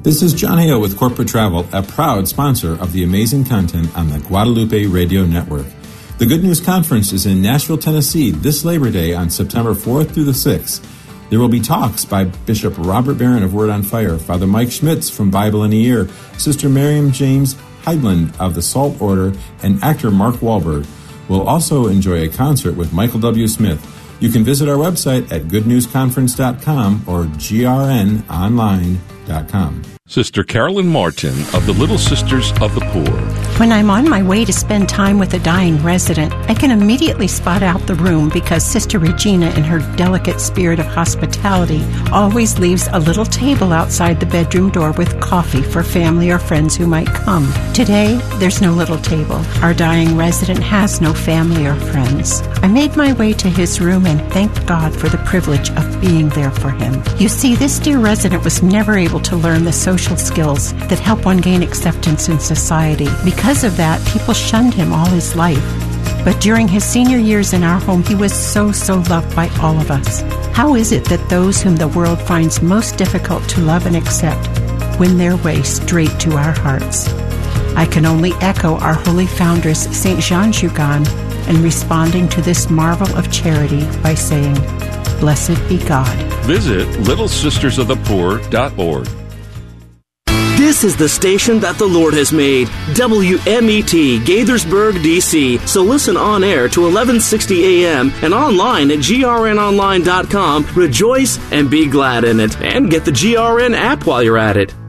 This is John Hale with Corporate Travel, a proud sponsor of the amazing content on the Guadalupe Radio Network. The Good News Conference is in Nashville, Tennessee this Labor Day on September 4th through the 6th. There will be talks by Bishop Robert Barron of Word on Fire, Father Mike Schmitz from Bible in a Year, Sister Miriam James Heidland of the Salt Order, and actor Mark Wahlberg. We'll also enjoy a concert with Michael W. Smith. You can visit our website at goodnewsconference.com or grnonline.com. Sister Carolyn Martin of the Little Sisters of the Poor. When I'm on my way to spend time with a dying resident, I can immediately spot out the room because Sister Regina, in her delicate spirit of hospitality, always leaves a little table outside the bedroom door with coffee for family or friends who might come. Today, there's no little table. Our dying resident has no family or friends. I made my way to his room and thanked God for the privilege of being there for him. You see, this dear resident was never able to learn the social skills that help one gain acceptance in society. Because of that, people shunned him all his life. But during his senior years in our home, he was so loved by all of us. How is it that those whom the world finds most difficult to love and accept win their way straight to our hearts? I can only echo our holy foundress, St. Jean Jugan, in responding to this marvel of charity by saying, "Blessed be God." Visit littlesistersofthepoor.org. This is the station that the Lord has made, WMET, Gaithersburg, D.C. So listen on air to 1160 a.m. and online at grnonline.com. Rejoice and be glad in it. And get the GRN app while you're at it.